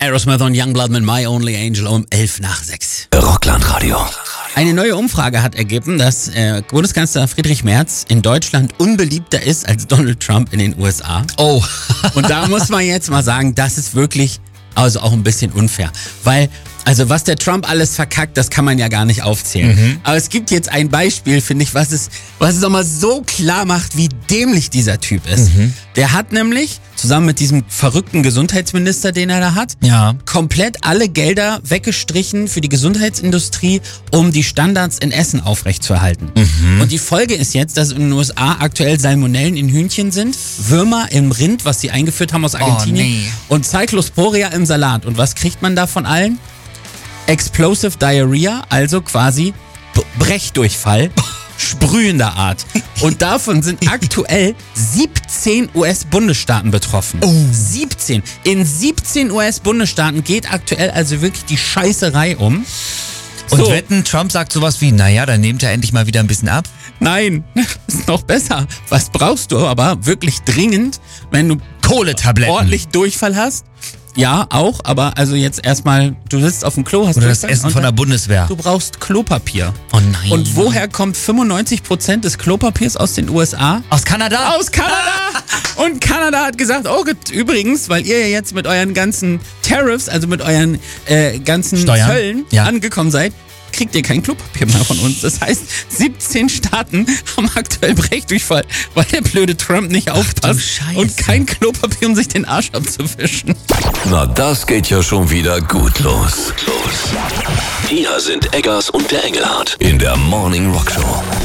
Aerosmith und Youngblood mit My Only Angel um 6:11. Rockland-Radio. Eine neue Umfrage hat ergeben, dass Bundeskanzler Friedrich Merz in Deutschland unbeliebter ist als Donald Trump in den USA. Oh. Und da muss man jetzt mal sagen, das ist wirklich also auch ein bisschen unfair. Weil, also was der Trump alles verkackt, das kann man ja gar nicht aufzählen. Aber es gibt jetzt ein Beispiel, finde ich, was es nochmal so klar macht, wie dämlich dieser Typ ist. Der hat nämlich, zusammen mit diesem verrückten Gesundheitsminister, den er da hat, komplett alle Gelder weggestrichen für die Gesundheitsindustrie, um die Standards in Essen aufrechtzuerhalten. Und die Folge ist jetzt, dass in den USA aktuell Salmonellen in Hühnchen sind, Würmer im Rind, was sie eingeführt haben aus Argentinien, und Cyclosporia im Salat. Und was kriegt man da von allen? Explosive Diarrhea, also quasi Brechdurchfall, sprühender Art. Und davon sind aktuell 17 US-Bundesstaaten betroffen. 17. In 17 US-Bundesstaaten geht aktuell also wirklich die Scheißerei um. Und wetten, Trump sagt sowas wie, naja, dann nehmt er endlich mal wieder ein bisschen ab? Nein, ist noch besser. Was brauchst du aber wirklich dringend, wenn du Kohletabletten. Ordentlich Durchfall hast? Ja, auch, aber also jetzt erstmal, du sitzt auf dem Klo, hast Oder das Durchfall Essen von der Bundeswehr. Du brauchst Klopapier. Oh nein. Und woher kommt 95% des Klopapiers aus den USA? Aus Kanada? Aus Kanada! Und Kanada hat gesagt, oh übrigens, weil ihr ja jetzt mit euren ganzen Tariffs, also mit euren ganzen Steuern? Zöllen angekommen seid, kriegt ihr kein Klopapier mehr von uns. Das heißt, 17 Staaten haben aktuell Brechdurchfall, weil der blöde Trump nicht aufpasst und kein Klopapier, um sich den Arsch abzuwischen. Na, das geht ja schon wieder gut los. Hier sind Eggers und der Engelhardt in der Morning Rock Show.